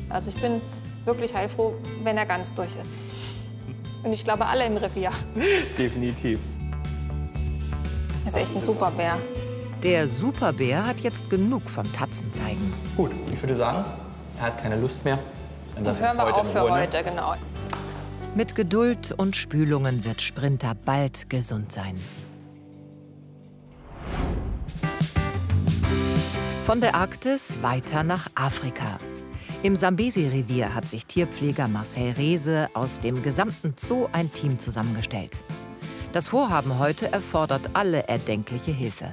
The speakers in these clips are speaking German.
Also ich bin wirklich heilfroh, wenn er ganz durch ist. Und ich glaube, alle im Revier. Definitiv. Das ist echt ein super Bär. Der Superbär hat jetzt genug vom Tatzenzeigen. Gut, ich würde sagen, er hat keine Lust mehr. Dann Dann hören wir auf für heute, genau. Mit Geduld und Spülungen wird Sprinter bald gesund sein. Von der Arktis weiter nach Afrika. Im Sambesi-Revier hat sich Tierpfleger Marcel Reese aus dem gesamten Zoo ein Team zusammengestellt. Das Vorhaben heute erfordert alle erdenkliche Hilfe.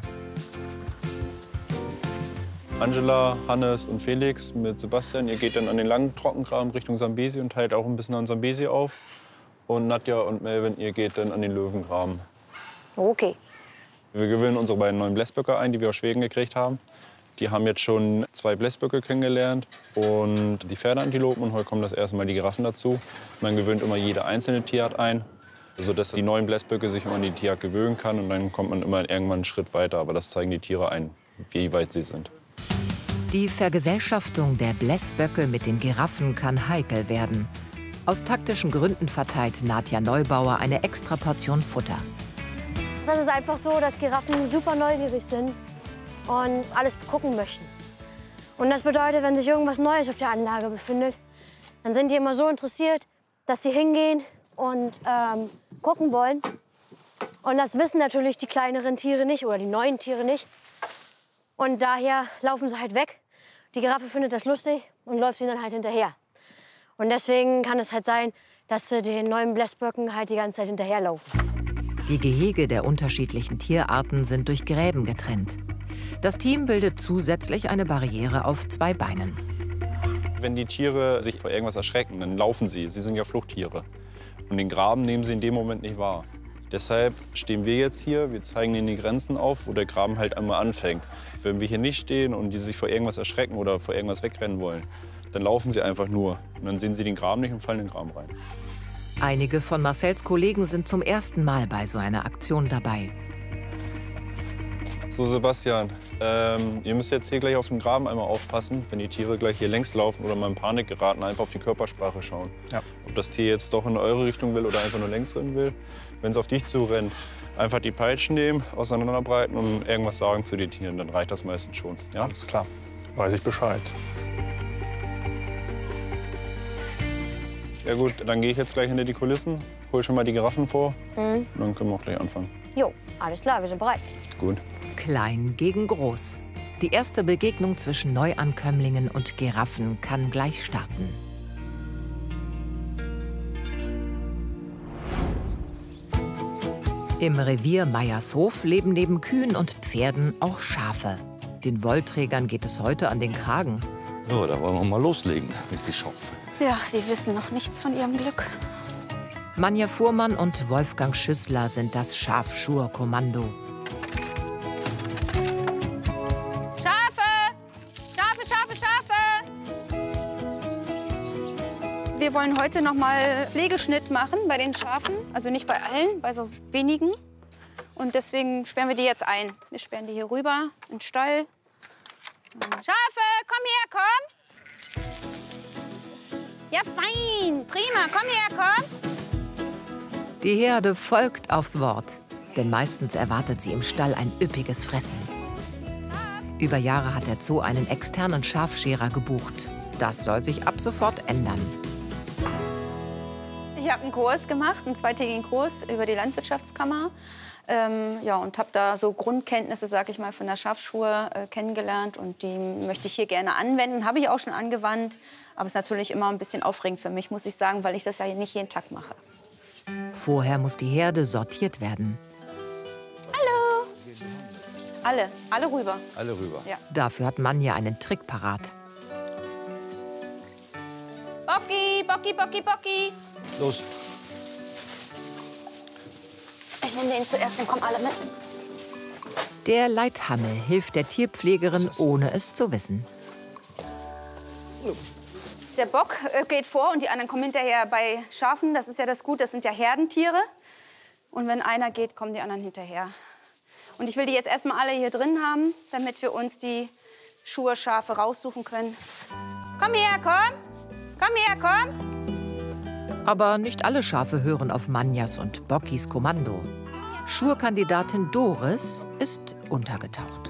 Angela, Hannes und Felix mit Sebastian, ihr geht dann an den langen Trockengraben Richtung Sambesi und teilt auch ein bisschen an Sambesi auf. Und Nadja und Melvin, ihr geht dann an den Löwengraben. Okay. Wir gewöhnen unsere beiden neuen Blässböcke ein, die wir aus Schweden gekriegt haben. Die haben jetzt schon 2 Blässböcke kennengelernt und die Pferdeantilopen. Und heute kommen das erste Mal die Giraffen dazu. Man gewöhnt immer jede einzelne Tierart ein, sodass die neuen Blässböcke sich immer an die Tierart gewöhnen kann. Und dann kommt man immer irgendwann einen Schritt weiter. Aber das zeigen die Tiere ein, wie weit sie sind. Die Vergesellschaftung der Blässböcke mit den Giraffen kann heikel werden. Aus taktischen Gründen verteilt Nadja Neubauer eine extra Portion Futter. Das ist einfach so, dass Giraffen super neugierig sind und alles gucken möchten. Und das bedeutet, wenn sich irgendwas Neues auf der Anlage befindet, dann sind die immer so interessiert, dass sie hingehen und gucken wollen. Und das wissen natürlich die kleineren Tiere nicht oder die neuen Tiere nicht. Und daher laufen sie halt weg. Die Giraffe findet das lustig und läuft ihnen dann halt hinterher. Und deswegen kann es halt sein, dass sie den neuen Blässböcken halt die ganze Zeit hinterherlaufen. Die Gehege der unterschiedlichen Tierarten sind durch Gräben getrennt. Das Team bildet zusätzlich eine Barriere auf 2 Beinen. Wenn die Tiere sich vor irgendwas erschrecken, dann laufen sie. Sie sind ja Fluchttiere. Und den Graben nehmen sie in dem Moment nicht wahr. Deshalb stehen wir jetzt hier, wir zeigen ihnen die Grenzen auf, wo der Graben halt einmal anfängt. Wenn wir hier nicht stehen und die sich vor irgendwas erschrecken oder vor irgendwas wegrennen wollen, dann laufen sie einfach nur. Und dann sehen sie den Graben nicht und fallen in den Graben rein. Einige von Marcels Kollegen sind zum ersten Mal bei so einer Aktion dabei. So, Sebastian, ihr müsst jetzt hier gleich auf den Graben einmal aufpassen. Wenn die Tiere gleich hier längs laufen oder mal in Panik geraten, einfach auf die Körpersprache schauen. Ja. Ob das Tier jetzt doch in eure Richtung will oder einfach nur längs rennen will. Wenn es auf dich zurennt, einfach die Peitschen nehmen, auseinanderbreiten und irgendwas sagen zu den Tieren. Dann reicht das meistens schon. Ja? Alles klar, weiß ich Bescheid. Ja gut, dann gehe ich jetzt gleich hinter die Kulissen, hol schon mal die Giraffen vor und dann können wir auch gleich anfangen. Jo, alles klar, wir sind bereit. Gut. Klein gegen groß. Die erste Begegnung zwischen Neuankömmlingen und Giraffen kann gleich starten. Im Revier Meiershof leben neben Kühen und Pferden auch Schafe. Den Wollträgern geht es heute an den Kragen. So, da wollen wir mal loslegen mit die Schaufel. Ja, Sie wissen noch nichts von Ihrem Glück. Manja Fuhrmann und Wolfgang Schüssler sind das Schafschur-Kommando. Schafe! Schafe, Schafe, Schafe! Wir wollen heute noch mal Pflegeschnitt machen bei den Schafen. Also nicht bei allen, bei so wenigen. Und deswegen sperren wir die jetzt ein. Wir sperren die hier rüber in den Stall. Schafe, komm her, komm! Ja, fein. Prima. Komm her, komm. Die Herde folgt aufs Wort, denn meistens erwartet sie im Stall ein üppiges Fressen. Über Jahre hat der Zoo einen externen Schafscherer gebucht. Das soll sich ab sofort ändern. Ich habe einen Kurs gemacht, einen 2-tägigen Kurs über die Landwirtschaftskammer. Ja, und habe da so Grundkenntnisse, sag ich mal, von der Schafschur kennengelernt. Und die möchte ich hier gerne anwenden. Habe ich auch schon angewandt. Aber es ist natürlich immer ein bisschen aufregend für mich, muss ich sagen, weil ich das ja nicht jeden Tag mache. Vorher muss die Herde sortiert werden. Hallo! Alle rüber. Alle rüber. Ja. Dafür hat Manja einen Trick parat. Bocki, Bocki, Bocki, Bocki. Los. Ich nehme den zuerst, dann kommen alle mit. Der Leithammel hilft der Tierpflegerin, ohne es zu wissen. Der Bock geht vor und die anderen kommen hinterher. Bei Schafen, das ist ja das Gut, das sind ja Herdentiere. Und wenn einer geht, kommen die anderen hinterher. Und ich will die jetzt erstmal alle hier drin haben, damit wir uns die Schurschafe raussuchen können. Komm her, komm! Komm her, komm. Aber nicht alle Schafe hören auf Manjas und Bockis Kommando. Schurkandidatin Doris ist untergetaucht.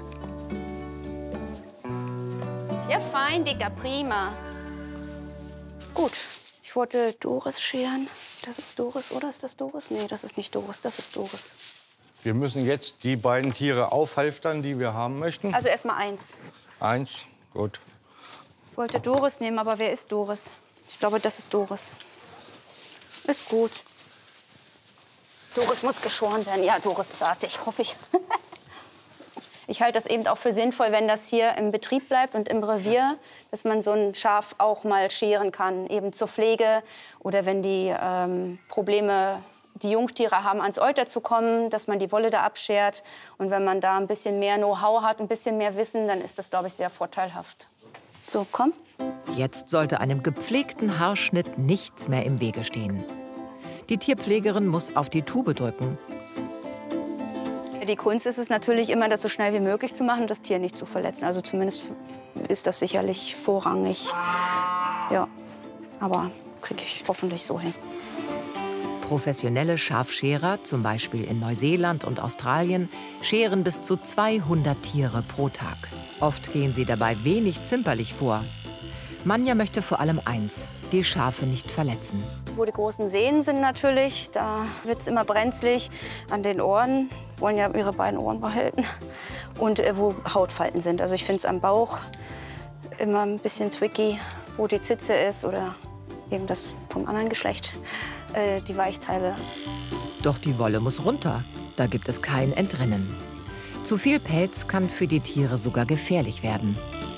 Ja, fein, Dicker, prima. Gut, ich wollte Doris scheren. Das ist Doris, oder ist das Doris? Nee, das ist nicht Doris, das ist Doris. Wir müssen jetzt die beiden Tiere aufhalftern, die wir haben möchten. Also erst mal eins. Eins, gut. Ich wollte Doris nehmen, aber wer ist Doris? Ich glaube, das ist Doris. Ist gut. Doris muss geschoren werden. Ja, Doris ist artig, hoffe ich. Ich halte das eben auch für sinnvoll, wenn das hier im Betrieb bleibt und im Revier, dass man so ein Schaf auch mal scheren kann, eben zur Pflege oder wenn die Probleme, die Jungtiere haben, ans Euter zu kommen, dass man die Wolle da abschert. Und wenn man da ein bisschen mehr Know-how hat, ein bisschen mehr Wissen, dann ist das, glaube ich, sehr vorteilhaft. So, komm. Jetzt sollte einem gepflegten Haarschnitt nichts mehr im Wege stehen. Die Tierpflegerin muss auf die Tube drücken. Die Kunst ist es natürlich immer, das so schnell wie möglich zu machen und das Tier nicht zu verletzen. Also zumindest ist das sicherlich vorrangig. Ja, aber kriege ich hoffentlich so hin. Professionelle Schafscherer, zum Beispiel in Neuseeland und Australien, scheren bis zu 200 Tiere pro Tag. Oft gehen sie dabei wenig zimperlich vor. Manja möchte vor allem eins: die Schafe nicht verletzen. Wo die großen Sehnen sind natürlich, da wird es immer brenzlig. An den Ohren, wollen ja ihre beiden Ohren behalten. Und wo Hautfalten sind. Also ich finde es am Bauch immer ein bisschen tricky, wo die Zitze ist oder eben das vom anderen Geschlecht, die Weichteile. Doch die Wolle muss runter. Da gibt es kein Entrinnen. Zu viel Pelz kann für die Tiere sogar gefährlich werden.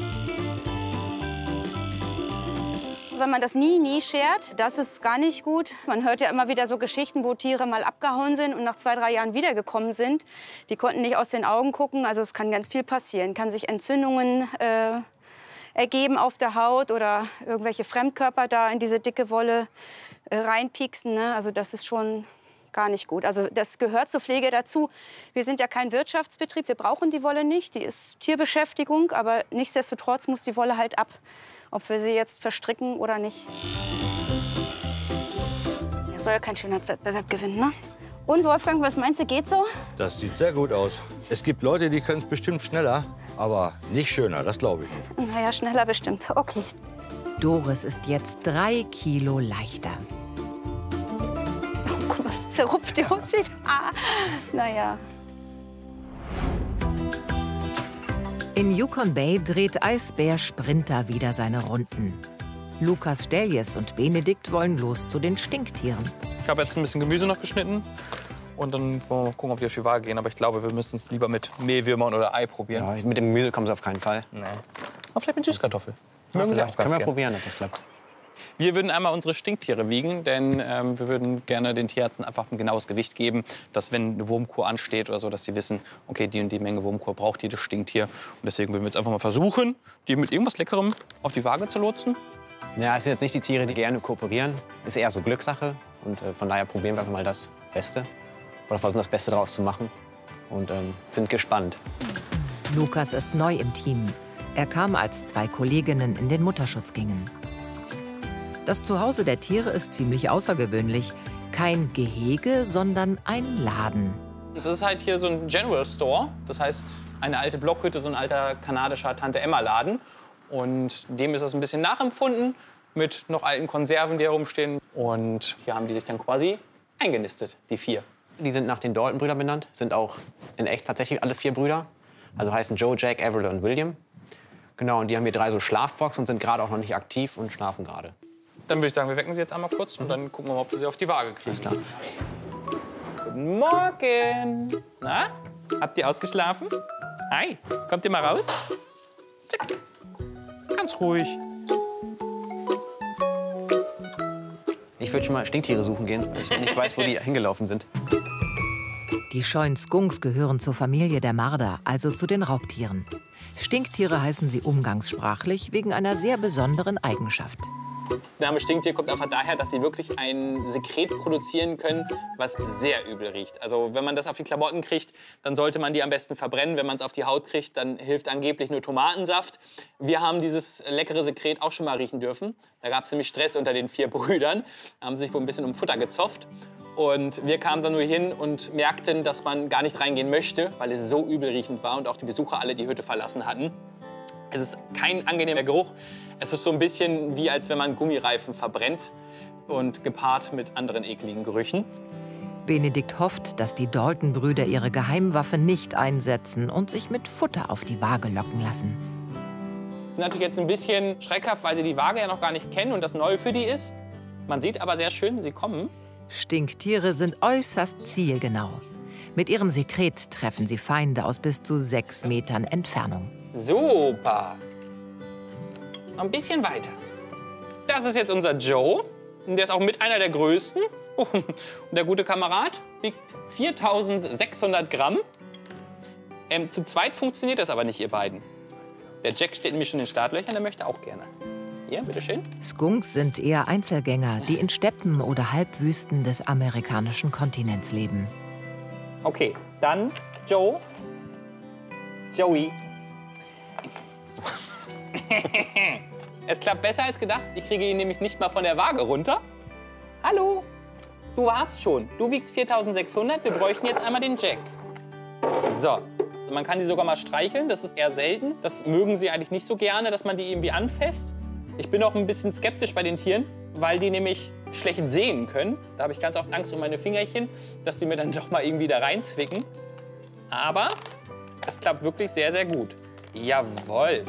Wenn man das nie schert, das ist gar nicht gut. Man hört ja immer wieder so Geschichten, wo Tiere mal abgehauen sind und nach 2, 3 Jahren wiedergekommen sind. Die konnten nicht aus den Augen gucken. Also es kann ganz viel passieren. Kann sich Entzündungen ergeben auf der Haut oder irgendwelche Fremdkörper da in diese dicke Wolle reinpieksen. Ne? Also das ist schon gar nicht gut. Also das gehört zur Pflege dazu. Wir sind ja kein Wirtschaftsbetrieb. Wir brauchen die Wolle nicht. Die ist Tierbeschäftigung. Aber nichtsdestotrotz muss die Wolle halt ab. Ob wir sie jetzt verstricken oder nicht. Ja, soll ja kein Schönheitswettbewerb gewinnen, ne? Und Wolfgang, was meinst du, geht so? Das sieht sehr gut aus. Es gibt Leute, die können es bestimmt schneller, aber nicht schöner, das glaube ich nicht. Na ja, schneller bestimmt. Okay. Doris ist jetzt 3 Kilo leichter. Oh, guck mal, wie zerrupft die aussieht. Ah, naja. In Yukon Bay dreht Eisbär Sprinter wieder seine Runden. Lukas Stelljes und Benedikt wollen los zu den Stinktieren. Ich habe jetzt ein bisschen Gemüse noch geschnitten. Und dann wollen wir mal gucken, ob die auf die Waage gehen. Aber ich glaube, wir müssen es lieber mit Mehlwürmern oder Ei probieren. Ja, mit dem Gemüse kommen sie auf keinen Fall. Nee. Aber vielleicht mit Süßkartoffel. Ja, Mögen Sie auch vielleicht. ganz Können wir gern. probieren, ob das klappt. Wir würden einmal unsere Stinktiere wiegen, denn wir würden gerne den Tierärzten einfach ein genaues Gewicht geben, dass wenn eine Wurmkur ansteht oder so, dass die wissen, okay, die und die Menge Wurmkur braucht jedes Stinktier. Und deswegen würden wir jetzt einfach mal versuchen, die mit irgendwas Leckerem auf die Waage zu lotsen. Ja, es sind jetzt nicht die Tiere, die gerne kooperieren. Ist eher so Glückssache. Und von daher probieren wir einfach mal das Beste. Oder versuchen, das Beste draus zu machen. Und sind gespannt. Lukas ist neu im Team. Er kam, als 2 Kolleginnen in den Mutterschutz gingen. Das Zuhause der Tiere ist ziemlich außergewöhnlich. Kein Gehege, sondern ein Laden. Das ist halt hier so ein General Store. Das heißt, eine alte Blockhütte, so ein alter kanadischer Tante-Emma-Laden. Und dem ist das ein bisschen nachempfunden mit noch alten Konserven, die herumstehen. Und hier haben die sich dann quasi eingenistet, die 4. Die sind nach den Dalton-Brüdern benannt. Sind auch in echt tatsächlich alle 4 Brüder. Also heißen Joe, Jack, Avril und William. Genau, und die haben hier 3 so Schlafboxen und sind gerade auch noch nicht aktiv und schlafen gerade. Dann würde ich sagen, wir wecken sie jetzt einmal kurz und dann gucken wir mal, ob wir sie auf die Waage kriegen. Alles klar. Guten Morgen. Na, habt ihr ausgeschlafen? Hi, kommt ihr mal raus? Zack. Ganz ruhig. Ich würde schon mal Stinktiere suchen gehen, weil ich nicht weiß, wo die hingelaufen sind. Die scheuen Skunks gehören zur Familie der Marder, also zu den Raubtieren. Stinktiere heißen sie umgangssprachlich wegen einer sehr besonderen Eigenschaft. Der Name Stinktier kommt einfach daher, dass sie wirklich ein Sekret produzieren können, was sehr übel riecht. Also wenn man das auf die Klamotten kriegt, dann sollte man die am besten verbrennen. Wenn man es auf die Haut kriegt, dann hilft angeblich nur Tomatensaft. Wir haben dieses leckere Sekret auch schon mal riechen dürfen. Da gab es nämlich Stress unter den 4 Brüdern. Da haben sie sich wohl ein bisschen um Futter gezopft. Und wir kamen dann nur hin und merkten, dass man gar nicht reingehen möchte, weil es so übel riechend war und auch die Besucher alle die Hütte verlassen hatten. Es ist kein angenehmer Geruch. Es ist so ein bisschen wie, als wenn man Gummireifen verbrennt und gepaart mit anderen ekligen Gerüchen. Benedikt hofft, dass die Dalton-Brüder ihre Geheimwaffe nicht einsetzen und sich mit Futter auf die Waage locken lassen. Sie sind natürlich jetzt ein bisschen schreckhaft, weil sie die Waage ja noch gar nicht kennen und das neu für die ist. Man sieht aber sehr schön, sie kommen. Stinktiere sind äußerst zielgenau. Mit ihrem Sekret treffen sie Feinde aus bis zu 6 Metern Entfernung. Super. Noch ein bisschen weiter. Das ist jetzt unser Joe. Und der ist auch mit einer der größten. Und der gute Kamerad wiegt 4.600 Gramm. Zu zweit funktioniert das aber nicht, ihr beiden. Der Jack steht nämlich schon in den Startlöchern, der möchte auch gerne. Hier, bitteschön. Skunks sind eher Einzelgänger, die in Steppen oder Halbwüsten des amerikanischen Kontinents leben. Okay, dann Joe. Joey. Es klappt besser als gedacht. Ich kriege ihn nämlich nicht mal von der Waage runter. Hallo, du warst schon. Du wiegst 4.600. Wir bräuchten jetzt einmal den Jack. So, man kann die sogar mal streicheln. Das ist eher selten. Das mögen sie eigentlich nicht so gerne, dass man die irgendwie anfasst. Ich bin auch ein bisschen skeptisch bei den Tieren, weil die nämlich schlecht sehen können. Da habe ich ganz oft Angst um meine Fingerchen, dass sie mir dann doch mal irgendwie da reinzwicken. Aber es klappt wirklich sehr, sehr gut. Jawohl.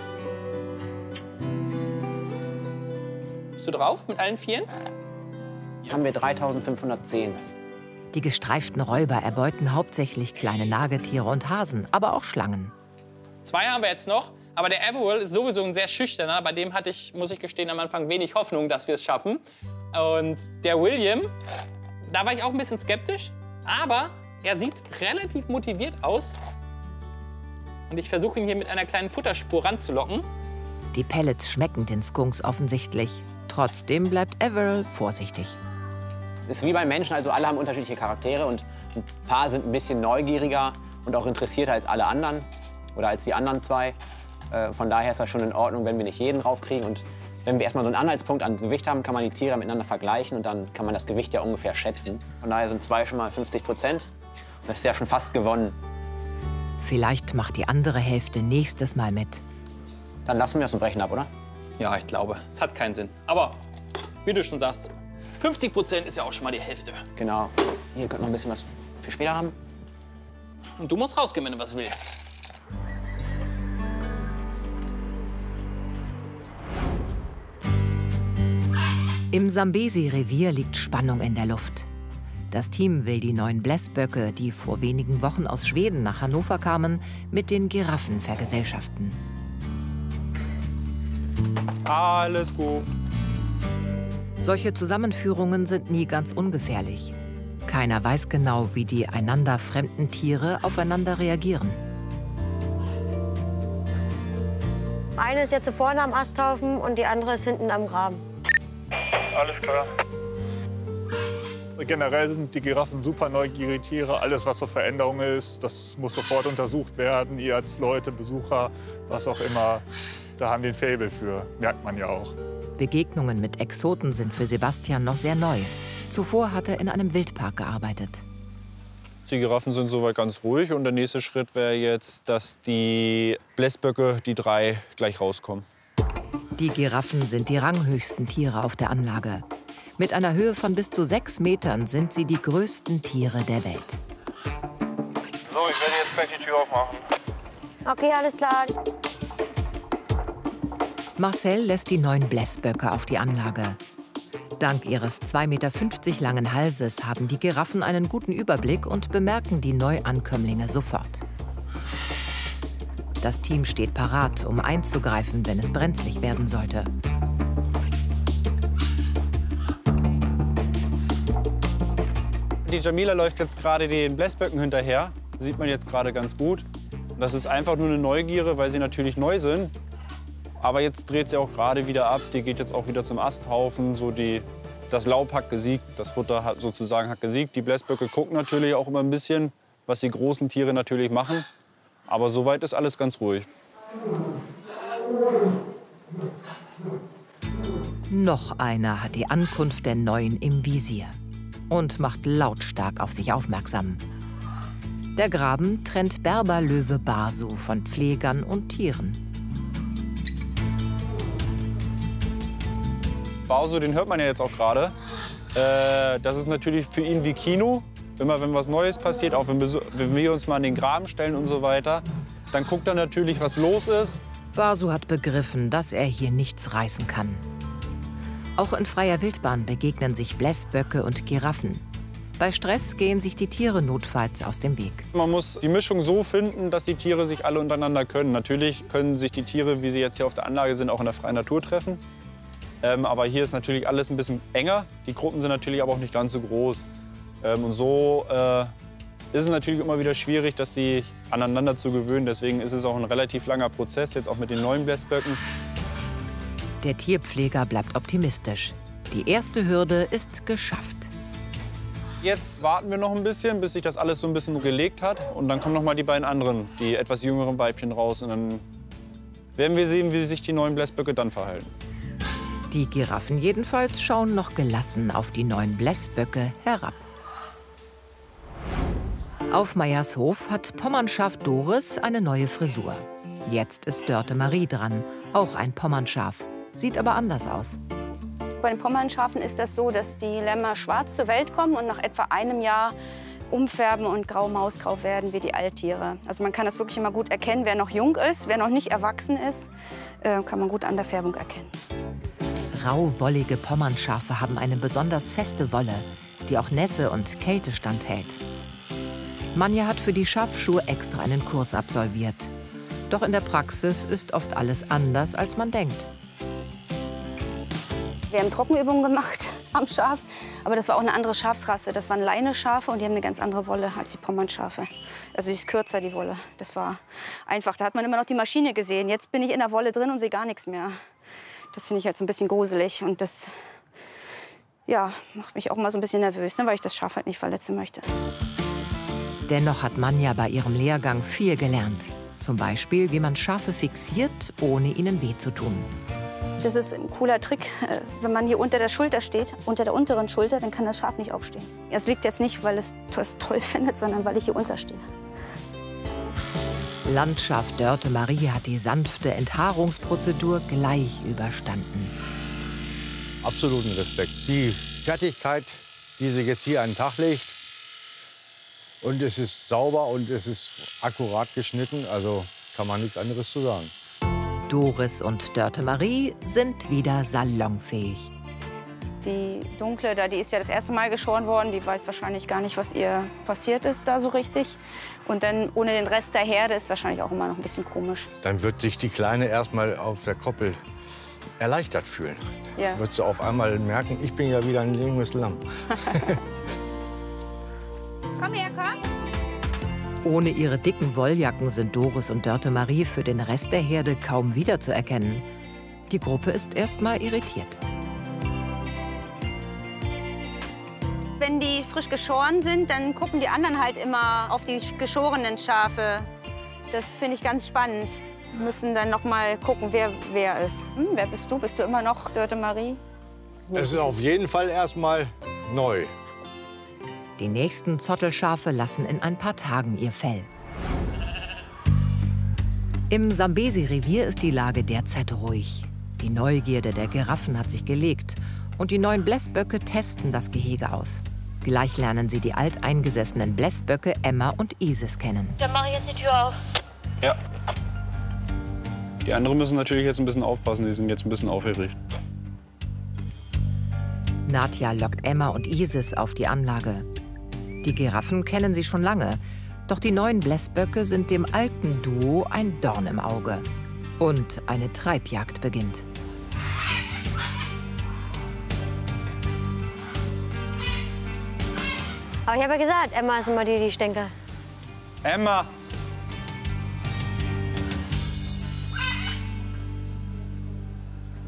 Bist du drauf mit allen 4? Haben wir 3.510. Die gestreiften Räuber erbeuten hauptsächlich kleine Nagetiere und Hasen, aber auch Schlangen. 2 haben wir jetzt noch. Aber der Averill ist sowieso ein sehr schüchterner. Bei dem hatte ich, muss ich gestehen, am Anfang wenig Hoffnung, dass wir es schaffen. Und der William, da war ich auch ein bisschen skeptisch. Aber er sieht relativ motiviert aus. Und ich versuche ihn hier mit einer kleinen Futterspur ranzulocken. Die Pellets schmecken den Skunks offensichtlich. Trotzdem bleibt Averill vorsichtig. Ist wie bei Menschen, also alle haben unterschiedliche Charaktere. Und ein paar sind ein bisschen neugieriger und auch interessierter als alle anderen. Oder als die anderen 2. Von daher ist das schon in Ordnung, wenn wir nicht jeden raufkriegen. Und wenn wir erstmal so einen Anhaltspunkt an Gewicht haben, kann man die Tiere miteinander vergleichen und dann kann man das Gewicht ja ungefähr schätzen. Von daher sind 2 schon mal 50%. Und das ist ja schon fast gewonnen. Vielleicht macht die andere Hälfte nächstes Mal mit. Dann lassen wir es und brechen ab, oder? Ja, ich glaube, es hat keinen Sinn. Aber wie du schon sagst, 50% ist ja auch schon mal die Hälfte. Genau. Hier könnt noch ein bisschen was für später haben. Und du musst rausgehen, wenn du was willst. Im Sambesi-Revier liegt Spannung in der Luft. Das Team will die 9 Blässböcke, die vor wenigen Wochen aus Schweden nach Hannover kamen, mit den Giraffen vergesellschaften. Alles gut. Solche Zusammenführungen sind nie ganz ungefährlich. Keiner weiß genau, wie die einander fremden Tiere aufeinander reagieren. Eine ist jetzt vorne am Asthaufen und die andere ist hinten am Graben. Alles klar. Generell sind die Giraffen super neugierige Tiere. Alles, was so Veränderung ist, das muss sofort untersucht werden. Ihr als Leute, Besucher, was auch immer, da haben wir ein Faible für. Merkt man ja auch. Begegnungen mit Exoten sind für Sebastian noch sehr neu. Zuvor hat er in einem Wildpark gearbeitet. Die Giraffen sind soweit ganz ruhig und der nächste Schritt wäre jetzt, dass die Blässböcke, die 3, gleich rauskommen. Die Giraffen sind die ranghöchsten Tiere auf der Anlage. Mit einer Höhe von bis zu 6 Metern sind sie die größten Tiere der Welt. So, ich werde jetzt gleich die Tür aufmachen. Okay, alles klar. Marcel lässt die 9 Blässböcke auf die Anlage. Dank ihres 2,50 Meter langen Halses haben die Giraffen einen guten Überblick und bemerken die Neuankömmlinge sofort. Das Team steht parat, um einzugreifen, wenn es brenzlig werden sollte. Die Jamila läuft jetzt gerade den Blässböcken hinterher. Das sieht man jetzt gerade ganz gut. Das ist einfach nur eine Neugierde, weil sie natürlich neu sind. Aber jetzt dreht sie auch gerade wieder ab. Die geht jetzt auch wieder zum Asthaufen. So das Laub hat gesiegt, das Futter hat gesiegt. Die Blässböcke gucken natürlich auch immer ein bisschen, was die großen Tiere natürlich machen. Aber soweit ist alles ganz ruhig. Noch einer hat die Ankunft der Neuen im Visier und macht lautstark auf sich aufmerksam. Der Graben trennt Berberlöwe Basu von Pflegern und Tieren. Basu, den hört man ja jetzt auch gerade. Das ist natürlich für ihn wie Kino. Immer wenn was Neues passiert, auch wenn wir uns mal an den Graben stellen und so weiter, dann guckt er natürlich, was los ist. Basu hat begriffen, dass er hier nichts reißen kann. Auch in freier Wildbahn begegnen sich Blässböcke und Giraffen. Bei Stress gehen sich die Tiere notfalls aus dem Weg. Man muss die Mischung so finden, dass die Tiere sich alle untereinander können. Natürlich können sich die Tiere, wie sie jetzt hier auf der Anlage sind, auch in der freien Natur treffen. Aber hier ist natürlich alles ein bisschen enger. Die Gruppen sind natürlich aber auch nicht ganz so groß. Und so ist es natürlich immer wieder schwierig, dass sie aneinander zu gewöhnen. Deswegen ist es auch ein relativ langer Prozess, jetzt auch mit den neuen Blässböcken. Der Tierpfleger bleibt optimistisch. Die erste Hürde ist geschafft. Jetzt warten wir noch ein bisschen, bis sich das alles so ein bisschen gelegt hat. Und dann kommen noch mal die beiden anderen, die etwas jüngeren Weibchen raus. Und dann werden wir sehen, wie sich die neuen Blässböcke dann verhalten. Die Giraffen jedenfalls schauen noch gelassen auf die neuen Blässböcke herab. Auf Meyers Hof hat Pommernschaf Doris eine neue Frisur. Jetzt ist Dörte Marie dran, auch ein Pommernschaf. Sieht aber anders aus. Bei den Pommernschafen ist das so, dass die Lämmer schwarz zur Welt kommen und nach etwa einem Jahr umfärben und grau-mausgrau werden wie die Alttiere. Also man kann das wirklich immer gut erkennen, wer noch jung ist, wer noch nicht erwachsen ist, kann man gut an der Färbung erkennen. Rauwollige Pommernschafe haben eine besonders feste Wolle, die auch Nässe und Kälte standhält. Manja hat für die Schafschuhe extra einen Kurs absolviert. Doch in der Praxis ist oft alles anders, als man denkt. Wir haben Trockenübungen gemacht am Schaf, aber das war auch eine andere Schafsrasse. Das waren Leineschafe und die haben eine ganz andere Wolle als die Pommernschafe. Also die ist kürzer, die Wolle. Das war einfach, da hat man immer noch die Maschine gesehen. Jetzt bin ich in der Wolle drin und sehe gar nichts mehr. Das finde ich halt so ein bisschen gruselig und das ja, macht mich auch mal so ein bisschen nervös, ne, weil ich das Schaf halt nicht verletzen möchte. Dennoch hat Manja bei ihrem Lehrgang viel gelernt. Zum Beispiel, wie man Schafe fixiert, ohne ihnen weh zu tun. Das ist ein cooler Trick. Wenn man hier unter der Schulter steht, unter der unteren Schulter, dann kann das Schaf nicht aufstehen. Es liegt jetzt nicht, weil es das toll findet, sondern weil ich hier unterstehe. Landschaf Dörte Marie hat die sanfte Enthaarungsprozedur gleich überstanden. Absoluten Respekt. Die Fertigkeit, die sie jetzt hier an den Tag legt, und es ist sauber und es ist akkurat geschnitten, also kann man nichts anderes zu sagen. Doris und Dörte Marie sind wieder salonfähig. Die Dunkle, die ist ja das erste Mal geschoren worden. Die weiß wahrscheinlich gar nicht, was ihr passiert ist da so richtig. Und dann ohne den Rest der Herde ist wahrscheinlich auch immer noch ein bisschen komisch. Dann wird sich die Kleine erst mal auf der Koppel erleichtert fühlen. Ja. Wird sie auf einmal merken, ich bin ja wieder ein junges Lamm. Komm her, komm. Ohne ihre dicken Wolljacken sind Doris und Dörte Marie für den Rest der Herde kaum wiederzuerkennen. Die Gruppe ist erst mal irritiert. Wenn die frisch geschoren sind, dann gucken die anderen halt immer auf die geschorenen Schafe. Das finde ich ganz spannend. Wir müssen dann noch mal gucken, wer ist. Wer bist du? Bist du immer noch Dörte Marie? Es ist auf jeden Fall erst mal neu. Die nächsten Zottelschafe lassen in ein paar Tagen ihr Fell. Im Sambesi-Revier ist die Lage derzeit ruhig. Die Neugierde der Giraffen hat sich gelegt und die neuen Blässböcke testen das Gehege aus. Gleich lernen sie die alteingesessenen Blässböcke Emma und Isis kennen. Dann mach ich jetzt die Tür auf. Ja. Die anderen müssen natürlich jetzt ein bisschen aufpassen, die sind jetzt ein bisschen aufgeregt. Nadja lockt Emma und Isis auf die Anlage. Die Giraffen kennen sie schon lange, doch die neuen Blässböcke sind dem alten Duo ein Dorn im Auge. Und eine Treibjagd beginnt. Aber ich habe ja gesagt, Emma ist immer die Stänker. Emma!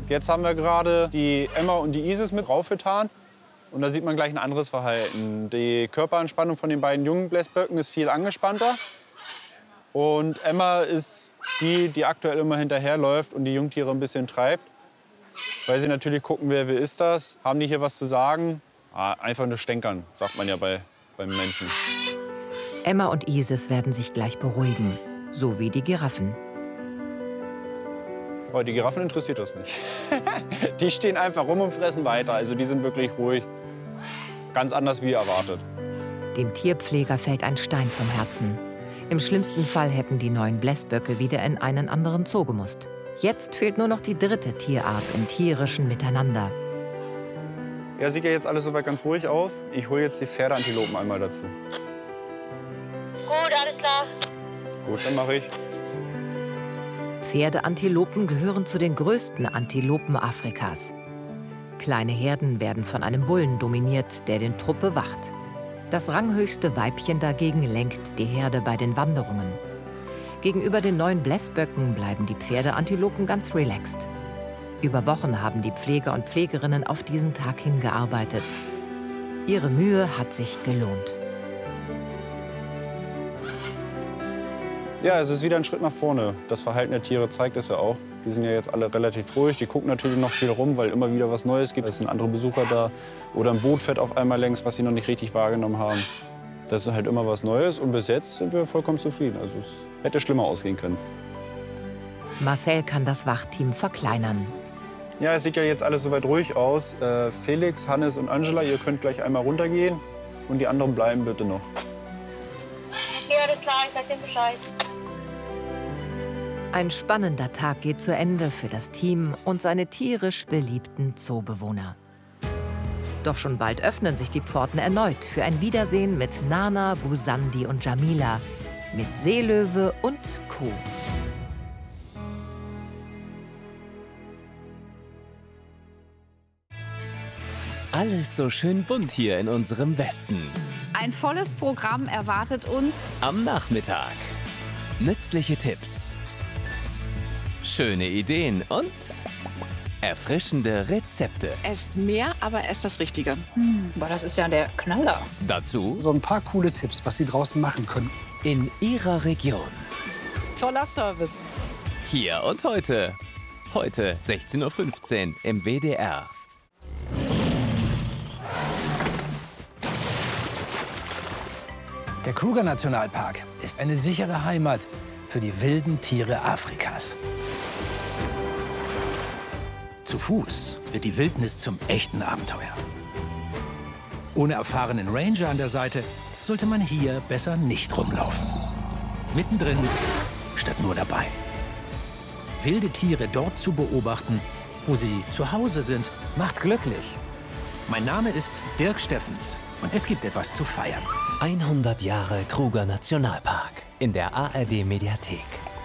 Jetzt haben wir gerade die Emma und die Isis mit draufgetan. Und da sieht man gleich ein anderes Verhalten. Die Körperanspannung von den beiden jungen Blässböcken ist viel angespannter. Und Emma ist die, die aktuell immer hinterherläuft und die Jungtiere ein bisschen treibt. Weil sie natürlich gucken, wer ist das? Haben die hier was zu sagen? Einfach nur stänkern, sagt man ja beim Menschen. Emma und Isis werden sich gleich beruhigen, so wie die Giraffen. Aber die Giraffen interessiert das nicht. Die stehen einfach rum und fressen weiter. Also die sind wirklich ruhig. Ganz anders wie erwartet. Dem Tierpfleger fällt ein Stein vom Herzen. Im schlimmsten Fall hätten die 9 Blässböcke wieder in einen anderen Zoo gemusst. Jetzt fehlt nur noch die 3. Tierart im tierischen Miteinander. Ja, sieht ja jetzt alles soweit ganz ruhig aus. Ich hole jetzt die Pferdeantilopen einmal dazu. Gut, alles klar. Gut, dann mache ich. Pferdeantilopen gehören zu den größten Antilopen Afrikas. Kleine Herden werden von einem Bullen dominiert, der den Trupp bewacht. Das ranghöchste Weibchen dagegen lenkt die Herde bei den Wanderungen. Gegenüber den 9 Blässböcken bleiben die Pferdeantilopen ganz relaxed. Über Wochen haben die Pfleger und Pflegerinnen auf diesen Tag hingearbeitet. Ihre Mühe hat sich gelohnt. Ja, es ist wieder ein Schritt nach vorne. Das Verhalten der Tiere zeigt es ja auch. Die sind ja jetzt alle relativ ruhig. Die gucken natürlich noch viel rum, weil immer wieder was Neues gibt. Es sind andere Besucher da. Oder ein Boot fährt auf einmal längs, was sie noch nicht richtig wahrgenommen haben. Das ist halt immer was Neues. Und bis jetzt sind wir vollkommen zufrieden. Also es hätte schlimmer ausgehen können. Marcel kann das Wachteam verkleinern. Ja, es sieht ja jetzt alles soweit ruhig aus. Felix, Hannes und Angela, ihr könnt gleich einmal runtergehen. Und die anderen bleiben bitte noch. Ja, alles klar, ich sag dir Bescheid. Ein spannender Tag geht zu Ende für das Team und seine tierisch beliebten Zoobewohner. Doch schon bald öffnen sich die Pforten erneut für ein Wiedersehen mit Nana, Busandi und Jamila, mit Seelöwe und Kuh. Alles so schön bunt hier in unserem Westen. Ein volles Programm erwartet uns am Nachmittag. Nützliche Tipps, schöne Ideen und erfrischende Rezepte. esst mehr, aber esst das Richtige. Boah, das ist ja der Knaller. Dazu so ein paar coole Tipps, was Sie draußen machen können. in Ihrer Region. Toller Service. Hier und heute. Heute 16:15 Uhr im WDR. Der Kruger-Nationalpark ist eine sichere Heimat für die wilden Tiere Afrikas. Zu Fuß wird die Wildnis zum echten Abenteuer. Ohne erfahrenen Ranger an der Seite sollte man hier besser nicht rumlaufen. Mittendrin statt nur dabei. Wilde Tiere dort zu beobachten, wo sie zu Hause sind, macht glücklich. Mein Name ist Dirk Steffens und es gibt etwas zu feiern. 100 Jahre Kruger Nationalpark in der ARD Mediathek.